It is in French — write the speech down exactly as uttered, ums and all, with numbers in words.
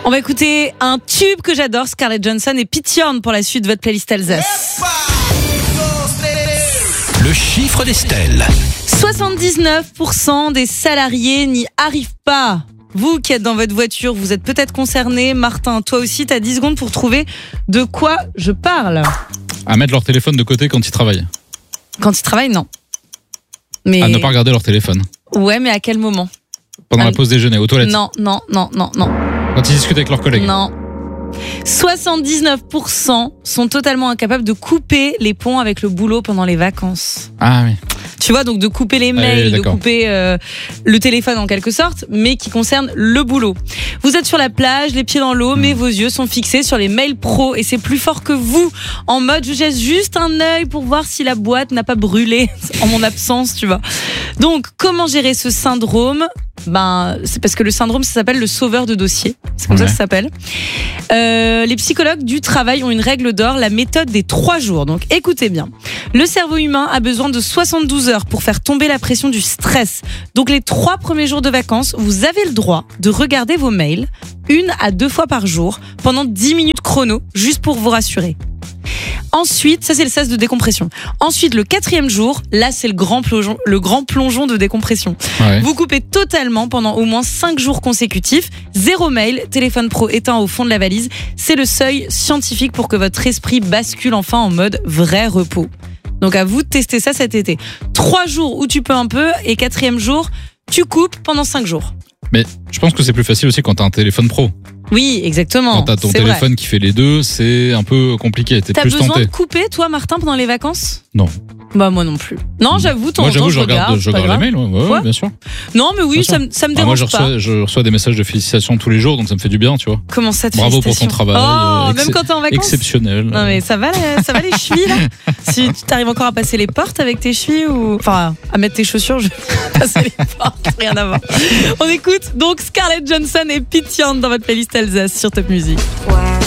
On va écouter un tube que j'adore, Scarlett Johansson et Pete Yorn pour la suite de votre playlist Alsace. Le chiffre d'Estelle. soixante-dix-neuf pour cent des salariés n'y arrivent pas. Vous qui êtes dans votre voiture, vous êtes peut-être concerné. Martin, toi aussi, tu as dix secondes pour trouver de quoi je parle. À mettre leur téléphone de côté quand ils travaillent. Quand ils travaillent, non. Mais... À ne pas regarder leur téléphone. Ouais, mais à quel moment? Pendant Ah, la pause déjeuner, aux toilettes. Non, non, non, non, non. Quand ils discutent avec leurs collègues. Non. soixante-dix-neuf pour cent sont totalement incapables de couper les ponts avec le boulot pendant les vacances. Ah oui. Tu vois, donc de couper les mails, oui, de d'accord. couper euh, le téléphone en quelque sorte, mais qui concerne le boulot. Vous êtes sur la plage, les pieds dans l'eau, mais vos yeux sont fixés sur les mails pro et c'est plus fort que vous. En mode, je jette juste un œil pour voir si la boîte n'a pas brûlé en mon absence, tu vois. Donc, comment gérer ce syndrome ? Ben, c'est parce que le syndrome, ça s'appelle le sauveur de dossier. C'est comme Ouais. ça que ça s'appelle. Euh, les psychologues du travail ont une règle d'or, la méthode des trois jours. Donc, écoutez bien. Le cerveau humain a besoin de soixante-douze heures pour faire tomber la pression du stress. Donc, les trois premiers jours de vacances, vous avez le droit de regarder vos mails une à deux fois par jour pendant dix minutes chrono, juste pour vous rassurer. Ensuite, ça c'est le sas de décompression. Ensuite, le quatrième jour, là c'est le grand plongeon, le grand plongeon de décompression. Ouais. Vous coupez totalement pendant au moins cinq jours consécutifs. Zéro mail, téléphone pro éteint au fond de la valise. C'est le seuil scientifique pour que votre esprit bascule enfin en mode vrai repos. Donc à vous de tester ça cet été. Trois jours où tu peux un peu et quatrième jour, tu coupes pendant cinq jours. Mais je pense que c'est plus facile aussi quand t'as un téléphone pro. Oui, exactement. Quand t'as ton c'est téléphone vrai. qui fait les deux, c'est un peu compliqué. T'es T'as plus besoin tenté. de couper, toi, Martin, pendant les vacances ? Non. Bah moi non plus. Non, j'avoue, ton Moi temps, j'avoue, je je regarde, je c'est pas regarde les grave. mails, ouais, ouais, Ouais. bien sûr. Non, mais oui, Bien ça, sûr. me- ça me Ah, moi dérange je pas. reçois, je reçois des messages de félicitations tous les jours, donc ça me fait du bien, tu vois. Comment ça te Bravo pour ton félicitations. travail. Oh, euh, même excep- quand t'es en vacances. Exceptionnel. Non mais ça va, les- ça va les chevilles là. Si tu t'arrives encore à passer les portes avec tes chevilles ou enfin à mettre tes chaussures, je vais passer les portes, rien à voir. On écoute donc Scarlett Johansson et Pete Yorn dans votre playlist Alsace sur Top Music. Ouais.